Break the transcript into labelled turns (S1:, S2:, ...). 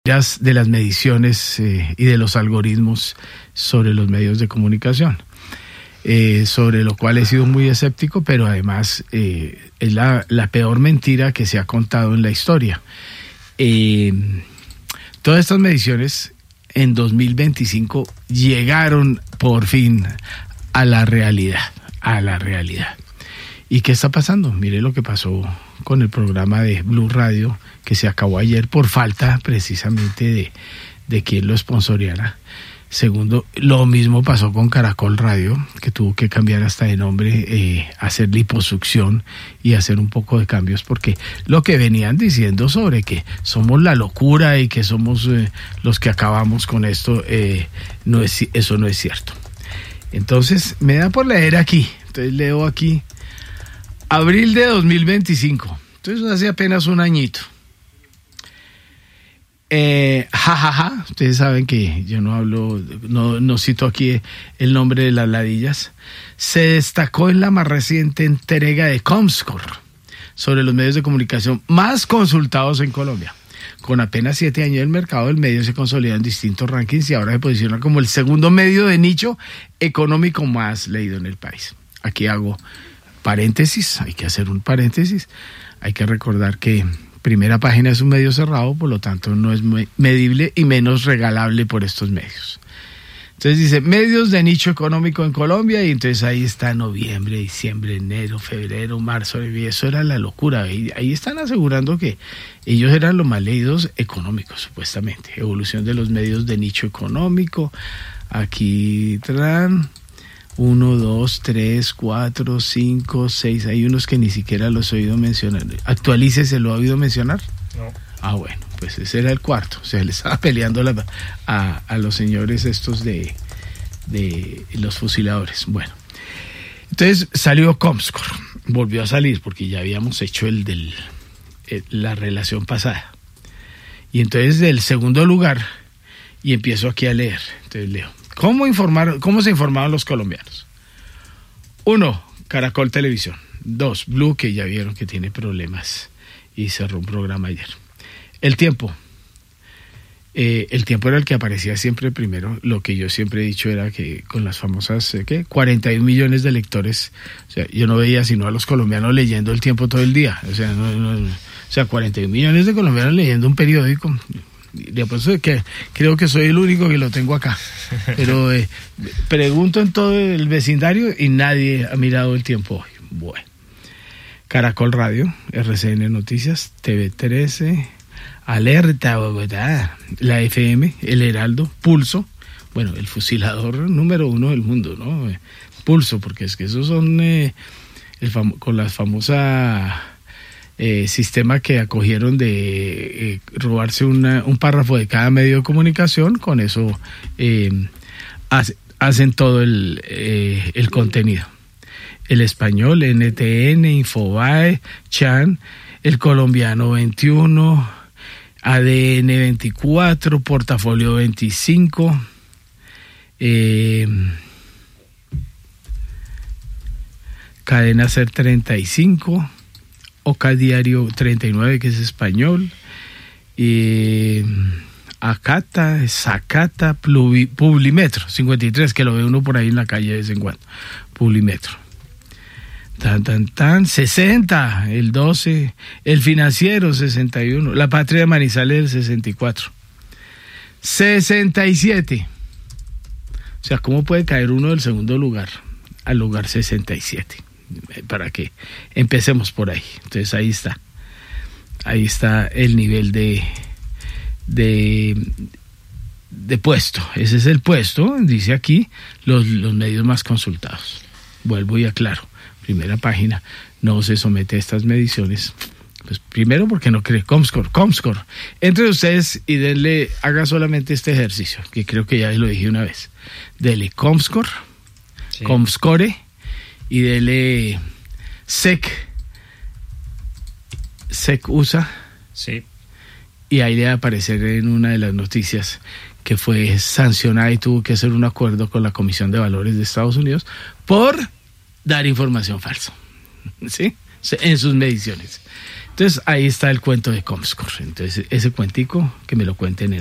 S1: de las mediciones y de los algoritmos sobre los medios de comunicación, sobre lo cual he sido muy escéptico, pero además es la peor mentira que se ha contado en la historia. Todas estas mediciones en 2025 llegaron por fin a la realidad. ¿Y qué está pasando? Mire lo que pasó con el programa de Blue Radio, que se acabó ayer por falta precisamente de quien lo sponsoreara. Segundo, lo mismo pasó con Caracol Radio, que tuvo que cambiar hasta de nombre, hacer liposucción y hacer un poco de cambios, porque lo que venían diciendo sobre que somos la locura y que somos los que acabamos con esto, eso no es cierto. Entonces, me da por leer aquí. Entonces leo aquí, abril de 2025. Entonces hace apenas un añito. Ustedes saben que yo no hablo, no cito aquí el nombre de las ladillas. Se destacó en la más reciente entrega de Comscore sobre los medios de comunicación más consultados en Colombia. Con apenas 7 años el mercado del medio se consolida en distintos rankings y ahora se posiciona como el segundo medio de nicho económico más leído en el país. Aquí hago paréntesis, hay que hacer un paréntesis. Hay que recordar que Primera Página es un medio cerrado, por lo tanto no es medible y menos regalable por estos medios. Entonces dice, medios de nicho económico en Colombia, y entonces ahí está noviembre, diciembre, enero, febrero, marzo, y eso era la locura. Ahí están asegurando que ellos eran los más leídos económicos, supuestamente. Evolución de los medios de nicho económico. Aquí traen 1, 2, 3, 4, 5, 6. Hay unos que ni siquiera los he oído mencionar. Actualícese, ¿lo ha oído mencionar? No. Ah, bueno, pues ese era el cuarto. O sea, le estaba peleando a los señores estos de los fusiladores. Bueno, entonces salió Comscore. Volvió a salir porque ya habíamos hecho la relación pasada. Y entonces del segundo lugar, y empiezo aquí a leer. Entonces leo. ¿Cómo se informaron los colombianos? 1, Caracol Televisión. 2, Blue, que ya vieron que tiene problemas y cerró un programa ayer. El Tiempo. El Tiempo era el que aparecía siempre primero. Lo que yo siempre he dicho era que con las famosas 41 millones de lectores, o sea, yo no veía sino a los colombianos leyendo El Tiempo todo el día. O sea, 41 millones de colombianos leyendo un periódico. De apuesto que creo que soy el único que lo tengo acá, pero pregunto en todo el vecindario y nadie ha mirado El Tiempo hoy. Bueno, Caracol Radio, RCN Noticias, TV13, Alerta Bogotá, la FM, El Heraldo, Pulso, bueno, el fusilador número 1 del mundo, ¿no? Pulso, porque es que esos son con las famosas sistema que acogieron de robarse un párrafo de cada medio de comunicación. Con eso hacen todo el contenido. El Español, NTN, Infobae, Chan, El Colombiano 21, ADN 24, Portafolio 25, Cadena Ser 35, Oca Diario 39, que es español, Acata, Zacata, Publimetro 53, que lo ve uno por ahí en la calle de vez en cuando, Publimetro. 60, el 12, El Financiero 61, La Patria de Manizales el 64, 67. O sea, ¿cómo puede caer uno del segundo lugar al lugar 67? Para que empecemos por ahí. Entonces ahí está el nivel de puesto. Ese es el puesto, dice aquí los medios más consultados. Vuelvo y aclaro, Primera Página no se somete a estas mediciones, pues primero porque no cree. Comscore, entre ustedes y haga solamente este ejercicio, que creo que ya lo dije una vez. Dele Comscore, sí. Comscore, y dele SEC USA, sí. Y ahí debe aparecer en una de las noticias que fue sancionada y tuvo que hacer un acuerdo con la Comisión de Valores de Estados Unidos por dar información falsa, ¿sí? En sus mediciones. Entonces ahí está el cuento de Comscore. Entonces ese cuentico que me lo cuenten